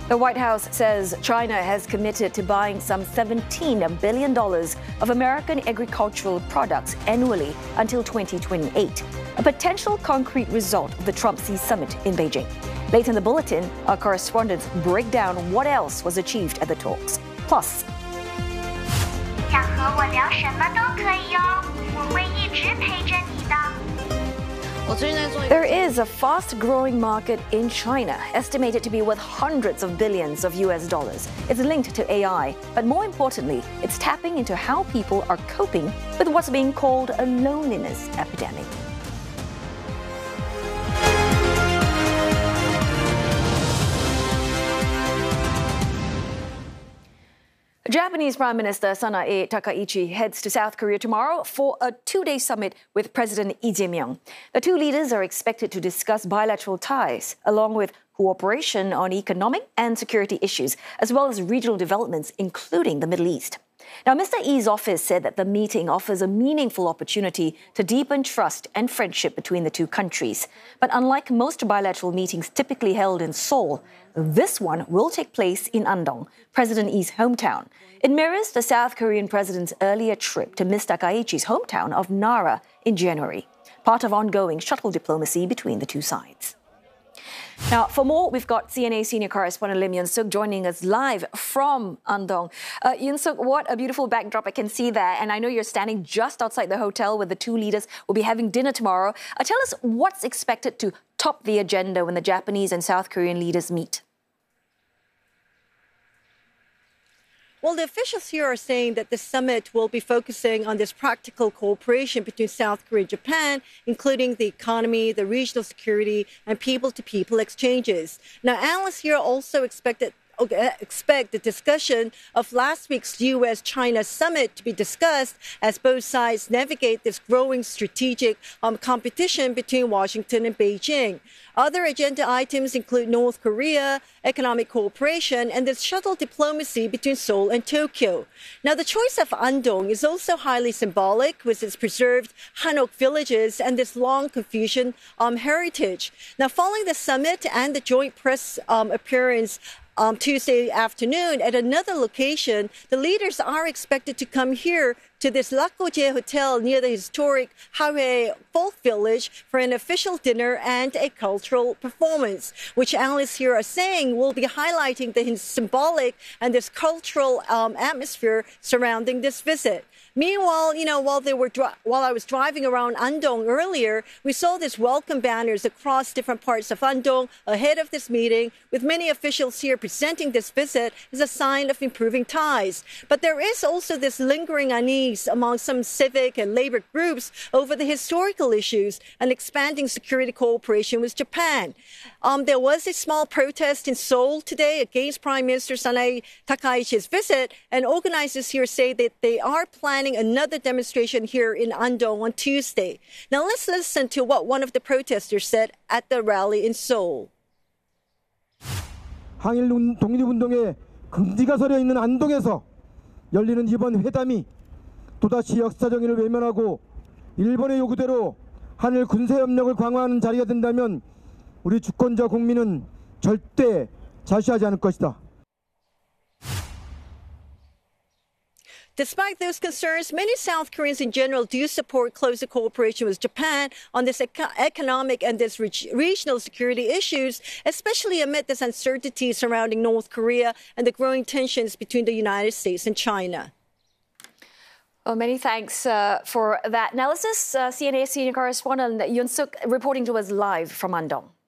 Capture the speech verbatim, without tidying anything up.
The White House says China has committed to buying some seventeen billion dollars of American agricultural products annually until twenty twenty-eight, a potential concrete result of the Trump-Xi summit in Beijing. Later in the bulletin, our correspondents break down what else was achieved at the talks. Plus, 想和我聊什么都可以哦，我会一直陪着你的。 There is a fast-growing market in China, estimated to be worth hundreds of billions of U S dollars. It's linked to A I, but more importantly, it's tapping into how people are coping with what's being called a loneliness epidemic. Japanese Prime Minister Sanae Takaichi heads to South Korea tomorrow for a two-day summit with President Lee Jae-myung. The two leaders are expected to discuss bilateral ties, along with cooperation on economic and security issues, as well as regional developments, including the Middle East. Now, Mister Lee's office said that the meeting offers a meaningful opportunity to deepen trust and friendship between the two countries. But unlike most bilateral meetings typically held in Seoul, this one will take place in Andong, President Lee's hometown. It mirrors the South Korean president's earlier trip to Miz Takaichi's hometown of Nara in January, part of ongoing shuttle diplomacy between the two sides. Now, for more, we've got C N A senior correspondent Lim Yun-suk joining us live from Andong. Uh, Yun-suk, what a beautiful backdrop I can see there. And I know you're standing just outside the hotel where the two leaders will be having dinner tomorrow. Uh, tell us what's expected to top the agenda when the Japanese and South Korean leaders meet. Well, the officials here are saying that the summit will be focusing on this practical cooperation between South Korea and Japan, including the economy, the regional security, and people-to-people exchanges. Now, analysts here also expected expect the discussion of last week's U S China summit to be discussed as both sides navigate this growing strategic um, competition between Washington and Beijing. Other agenda items include North Korea, economic cooperation, and the shuttle diplomacy between Seoul and Tokyo. Now, the choice of Andong is also highly symbolic, with its preserved Hanok villages and this long Confucian um, heritage. Now, following the summit and the joint press um, appearance Um, Tuesday afternoon at another location, the leaders are expected to come here to this Lakgoje Hotel near the historic Hae Folk Village for an official dinner and a cultural performance, which analysts here are saying will be highlighting the symbolic and this cultural um, atmosphere surrounding this visit. Meanwhile, you know, while they were while I was driving around Andong earlier, we saw these welcome banners across different parts of Andong ahead of this meeting, with many officials here presenting this visit as a sign of improving ties. But there is also this lingering unease among some civic and labor groups over the historical issues and expanding security cooperation with Japan. Um, there was a small protest in Seoul today against Prime Minister Sanae Takaichi's visit, and organizers here say that they are planning another demonstration here in Andong on Tuesday. Now let's listen to what one of the protesters said at the rally in Seoul. 항일 독립운동의 긍지가 서려 있는 안동에서 열리는 이번 회담이 또다시 역사적 의미를 외면하고 일본의 요구대로 한일 군사협력을 강화하는 자리가 된다면 우리 주권자 국민은 절대 자시하지 않을 것이다. Despite those concerns, many South Koreans in general do support closer cooperation with Japan on this eco- economic and this re- regional security issues, especially amid this uncertainty surrounding North Korea and the growing tensions between the United States and China. Well, many thanks uh, for that analysis. Uh, C N A senior correspondent Yun-suk reporting to us live from Andong.